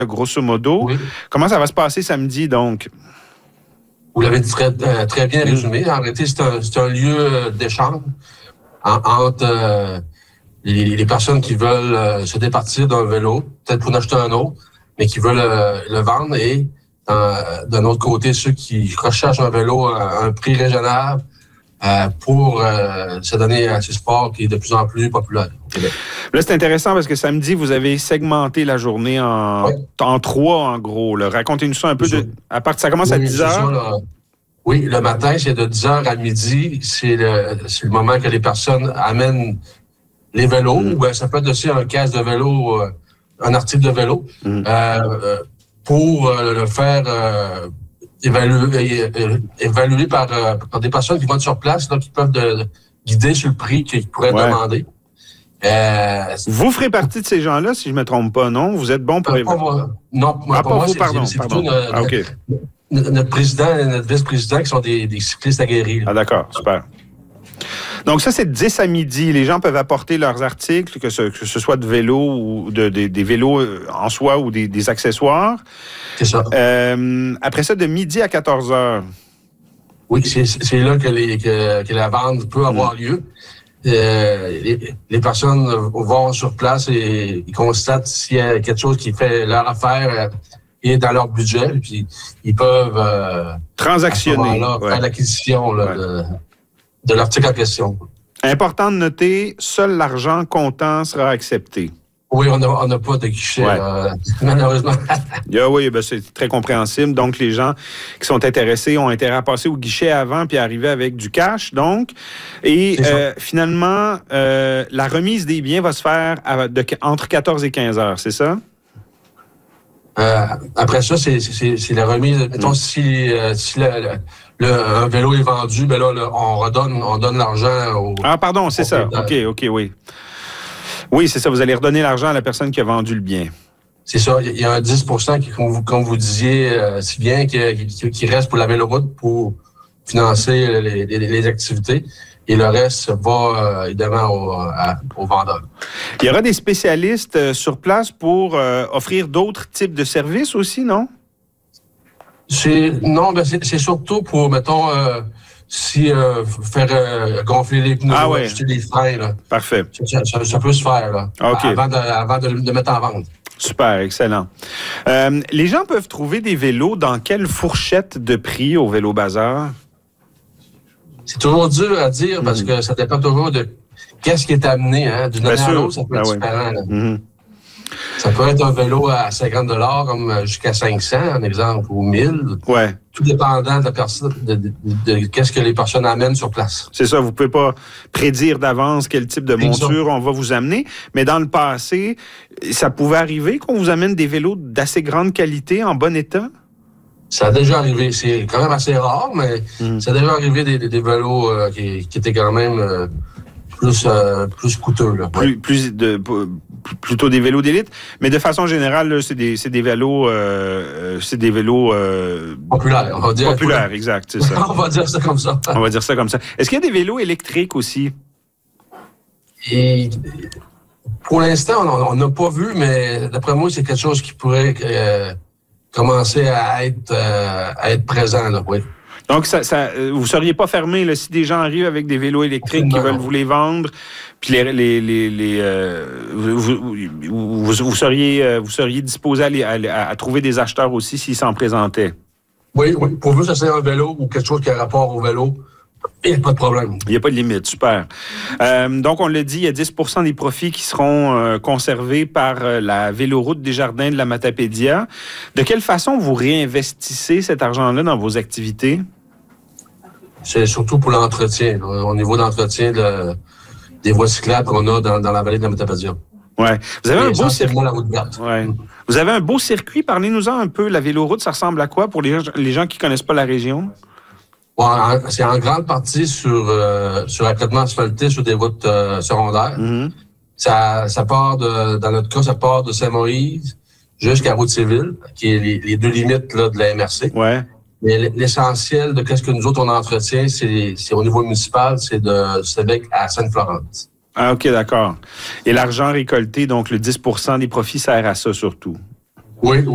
grosso modo. Oui. Comment ça va se passer samedi, donc? Vous l'avez très bien résumé. En réalité, c'est un lieu d'échange entre les personnes qui veulent se départir d'un vélo, peut-être pour en acheter un autre, mais qui veulent le vendre, et d'un autre côté, ceux qui recherchent un vélo à un prix raisonnable pour se donner à ce sport qui est de plus en plus populaire au Québec. Là, c'est intéressant parce que samedi, vous avez segmenté la journée en trois, en gros. Racontez-nous ça un peu. Ça commence à 10 heures. Oui, le matin, c'est de 10 heures à midi. C'est le moment que les personnes amènent les vélos. Ou ça peut être aussi un caisse de vélo, un article de vélo, pour le faire évaluer par des personnes qui vont être sur place, là, qui peuvent guider sur le prix qu'ils pourraient demander. Vous ferez partie de ces gens-là, si je ne me trompe pas, non? Vous êtes bon pour... Non, pas moi, c'est plutôt notre président et notre vice-président qui sont des cyclistes aguerris. Là. Ah, d'accord, super. Donc ça, c'est de 10 à midi. Les gens peuvent apporter leurs articles, que ce soit de vélos ou des vélos en soi ou des accessoires. C'est ça. Après ça, de midi à 14 heures. Oui, c'est là que la vente peut avoir lieu. Les personnes vont sur place et ils constatent s'il y a quelque chose qui fait leur affaire et dans leur budget, puis ils peuvent transactionner, faire l'acquisition de l'article en question. Important de noter, seul l'argent comptant sera accepté. Oui, on n'a pas de guichet, malheureusement. Oui, c'est très compréhensible. Donc, les gens qui sont intéressés ont intérêt à passer au guichet avant puis arriver avec du cash, donc. Et finalement, la remise des biens va se faire entre 14 et 15 heures, c'est ça? Après ça, c'est la remise. Mettons, si un vélo est vendu, ben là, on donne l'argent au... Ah, pardon, c'est ça. OK, oui. Oui, c'est ça. Vous allez redonner l'argent à la personne qui a vendu le bien. C'est ça. Il y a un 10 qui, comme vous disiez si bien, qui reste pour la véloroute pour financer les activités. Et le reste va, évidemment, aux vendeurs. Il y aura des spécialistes sur place pour offrir d'autres types de services aussi, non? C'est surtout pour, mettons... faire gonfler les pneus, acheter les freins. Là. Parfait. Ça peut se faire là, avant de mettre en vente. Super, excellent. Les gens peuvent trouver des vélos dans quelle fourchette de prix au Vélo Bazar? C'est toujours dur à dire parce que ça dépend toujours de qu'est-ce qui est amené. Hein? D'une année à l'autre, ça peut être différent. Là. Ça peut être un vélo à 50 $ comme jusqu'à 500, un exemple, ou 1000. Ouais. Tout dépendant de la personne, de qu'est-ce que les personnes amènent sur place. C'est ça, vous ne pouvez pas prédire d'avance quel type de monture on va vous amener. Mais dans le passé, ça pouvait arriver qu'on vous amène des vélos d'assez grande qualité, en bon état? Ça a déjà arrivé. C'est quand même assez rare, mais ça a déjà arrivé des vélos qui étaient quand même plus coûteux. Là. Plutôt des vélos d'élite, mais de façon générale, là, c'est des vélos populaires, on va dire. Populaires, exact, c'est ça. On va dire ça comme ça. On va dire ça comme ça. Est-ce qu'il y a des vélos électriques aussi? Et pour l'instant, on n'a pas vu, mais d'après moi, c'est quelque chose qui pourrait commencer à être présent, là, oui. Donc, vous ne seriez pas fermé là, si des gens arrivent avec des vélos électriques qui veulent vous les vendre, puis vous seriez disposé à trouver des acheteurs aussi s'ils s'en présentaient? Oui. Pourvu que ça soit un vélo ou quelque chose qui a rapport au vélo, il n'y a pas de problème. Il n'y a pas de limite, super. Donc, on l'a dit, il y a 10 % des profits qui seront conservés par la Véloroute des Jardins de la Matapédia. De quelle façon vous réinvestissez cet argent-là dans vos activités? C'est surtout pour l'entretien, au niveau d'entretien des voies cyclables qu'on a dans la vallée de la Matapédia. Ouais. Vous avez un beau circuit. La route verte. Ouais. Vous avez un beau circuit. Parlez-nous-en un peu. La Véloroute, ça ressemble à quoi pour les gens qui ne connaissent pas la région? C'est en grande partie sur accotement asphalté sur des routes secondaires. Ça part dans notre cas, ça part de Saint-Maurice jusqu'à Route-Civile, qui est les deux limites là, de la MRC. Ouais. Mais l'essentiel de ce que nous autres on entretient, c'est au niveau municipal, c'est de Sébec à Sainte-Florence. Ah, OK, d'accord. Et l'argent récolté, donc le 10 % des profits, sert à ça surtout? Oui.